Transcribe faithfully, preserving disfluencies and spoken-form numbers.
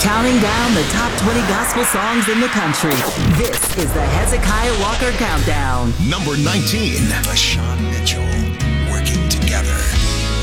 Counting down the top twenty gospel songs in the country. This is the Hezekiah Walker Countdown. Number nineteen. A shot